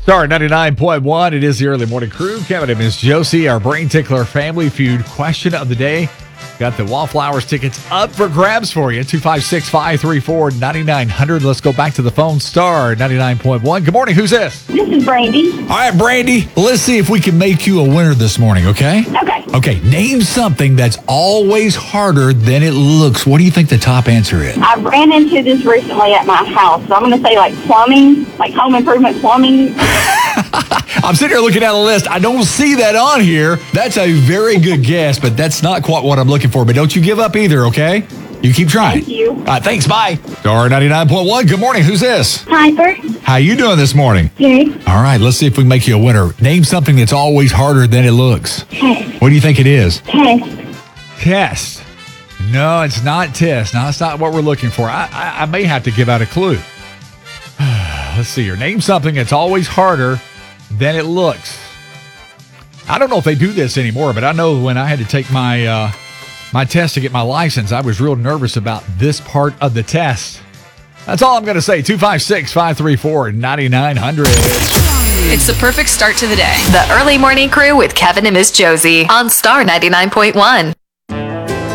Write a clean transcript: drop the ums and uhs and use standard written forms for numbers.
Star 99.1. It is the early morning crew. Kevin and Miss Josie, our brain tickler family feud question of the day. Got the Wallflowers tickets up for grabs for you. 256-534-9900. Let's go back to the phone. Star 99.1. Good morning. Who's this? This is Brandy. All right, Brandy. Let's see if we can make you a winner this morning, okay? Okay. Okay, name something that's always harder than it looks. What do you think the top answer is? I ran into this recently at my house, so I'm going to say like plumbing, like home improvement plumbing. I'm sitting here looking at the list. I don't see that on here. That's a very good guess, but that's not quite what I'm looking for. But don't you give up either, okay? You keep trying. Thank you. All right, thanks. Bye. Star 99.1. Good morning. Who's this? Piper. How you doing this morning? Good. All right, let's see if we can make you a winner. Name something that's always harder than it looks. Test. What do you think it is? Test. Test. No, it's not test. No, that's not what we're looking for. I may have to give out a clue. Let's see here. Name something that's always harder than it looks. I don't know if they do this anymore, but I know when I had to take my my test to get my license, I was real nervous about this part of the test. That's all I'm going to say. 256-534-9900. It's the perfect start to the day. The Early Morning Crew with Kevin and Miss Josie on Star 99.1.